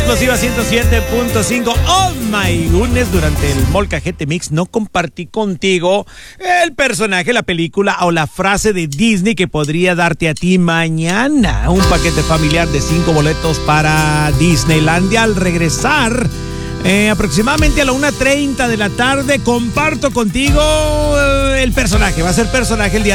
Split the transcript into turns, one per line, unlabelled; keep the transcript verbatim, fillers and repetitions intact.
Explosiva ciento siete punto cinco. Oh my goodness, durante el Molcajete Mix no compartí contigo el personaje, la película o la frase de Disney que podría darte a ti mañana. Un paquete familiar de cinco boletos para Disneylandia. Al regresar, eh, aproximadamente a la una treinta de la tarde, comparto contigo eh, el personaje. Va a ser personaje el día